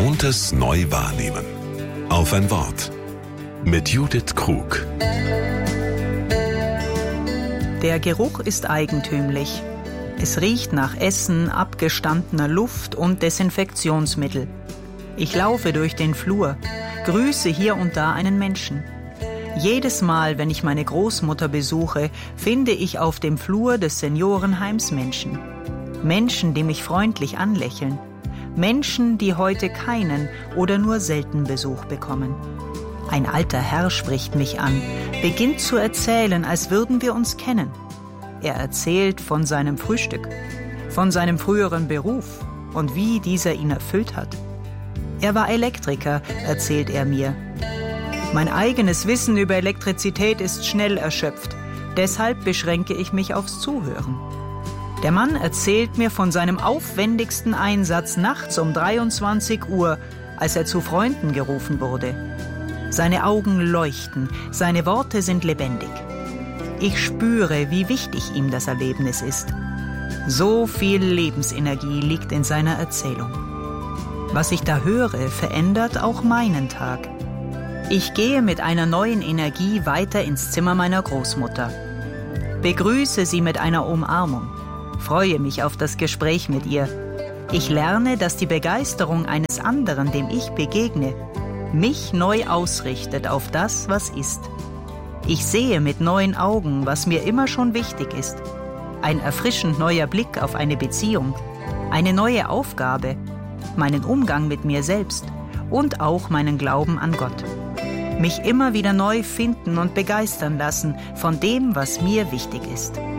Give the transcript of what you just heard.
Gewohntes neu wahrnehmen. Auf ein Wort. Mit Judith Krug. Der Geruch ist eigentümlich. Es riecht nach Essen, abgestandener Luft und Desinfektionsmittel. Ich laufe durch den Flur, grüße hier und da einen Menschen. Jedes Mal, wenn ich meine Großmutter besuche, finde ich auf dem Flur des Seniorenheims Menschen. Menschen, die mich freundlich anlächeln. Menschen, die heute keinen oder nur selten Besuch bekommen. Ein alter Herr spricht mich an, beginnt zu erzählen, als würden wir uns kennen. Er erzählt von seinem Frühstück, von seinem früheren Beruf und wie dieser ihn erfüllt hat. Er war Elektriker, erzählt er mir. Mein eigenes Wissen über Elektrizität ist schnell erschöpft. Deshalb beschränke ich mich aufs Zuhören. Der Mann erzählt mir von seinem aufwendigsten Einsatz nachts um 23 Uhr, als er zu Freunden gerufen wurde. Seine Augen leuchten, seine Worte sind lebendig. Ich spüre, wie wichtig ihm das Erlebnis ist. So viel Lebensenergie liegt in seiner Erzählung. Was ich da höre, verändert auch meinen Tag. Ich gehe mit einer neuen Energie weiter ins Zimmer meiner Großmutter. Begrüße sie mit einer Umarmung. Freue mich auf das Gespräch mit ihr. Ich lerne, dass die Begeisterung eines anderen, dem ich begegne, mich neu ausrichtet auf das, was ist. Ich sehe mit neuen Augen, was mir immer schon wichtig ist. Ein erfrischend neuer Blick auf eine Beziehung, eine neue Aufgabe, meinen Umgang mit mir selbst und auch meinen Glauben an Gott. Mich immer wieder neu finden und begeistern lassen von dem, was mir wichtig ist.